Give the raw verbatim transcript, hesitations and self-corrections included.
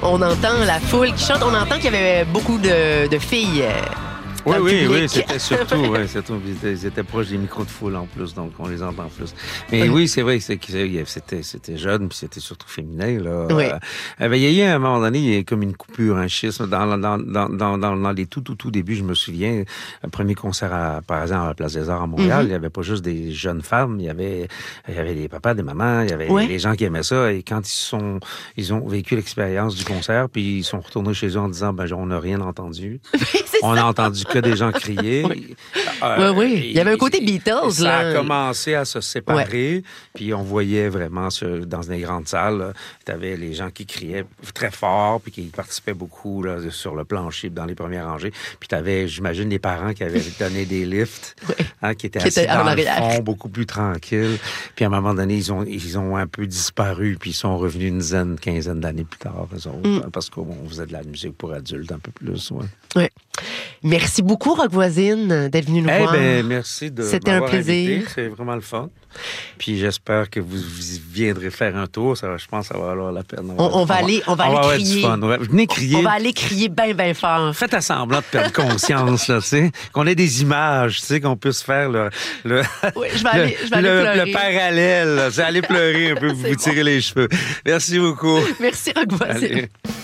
on entend la foule qui chante. On entend qu'il y avait beaucoup de, de filles. Euh, Oui, oui, oui, c'était surtout, ouais, surtout ils, étaient, ils étaient proches des micros de foule en plus, donc on les entend plus. Mais oui, oui c'est vrai, c'est, c'était, c'était jeune, puis c'était surtout féminin, là. Oui. Euh, il y a eu, à un moment donné, il y a comme une coupure, un schisme. Dans, dans, dans, dans, dans, dans les tout, tout, tout débuts, je me souviens, le premier concert, à, par exemple, à la Place des Arts à Montréal, mm-hmm. il n'y avait pas juste des jeunes femmes, il y avait, il y avait des papas, des mamans, il y avait oui. des gens qui aimaient ça, et quand ils sont, ils ont vécu l'expérience du concert, puis ils sont retournés chez eux en disant, ben, on n'a rien entendu. On a entendu que des gens crier. Oui, euh, oui, oui. Il y avait un côté Beatles. Ça là. a commencé à se séparer, ouais. puis on voyait vraiment sur, dans des grandes salles, tu avais les gens qui criaient très fort, puis qui participaient beaucoup là, sur le plancher, dans les premières rangées. Puis tu avais, j'imagine, les parents qui avaient donné des lifts, oui. hein, qui étaient qui assis était dans le fond, beaucoup plus tranquilles. Puis à un moment donné, ils ont, ils ont un peu disparu, puis ils sont revenus une dizaine, quinzaine d'années plus tard, eux autres, mm. parce qu'on faisait de la musique pour adultes un peu plus. Ouais. Oui. Merci beaucoup, Rock Voisine, d'être venu nous eh voir. Ben, merci de C'était un plaisir. Invité. C'est vraiment le fun. Puis j'espère que vous viendrez faire un tour. Ça, je pense que ça va valoir la peine. On, on va aller, on va on aller va crier. Fun, ouais. Venez crier. On va aller crier bien, bien fort. Faites semblant de perdre conscience, là, tu sais. Qu'on ait des images, tu sais, qu'on puisse faire le, le, oui, je vais aller, je vais le, aller pleurer. le parallèle. C'est aller pleurer un peu, vous vous tirez les cheveux. Merci beaucoup. Merci, Rock Voisine. Allez.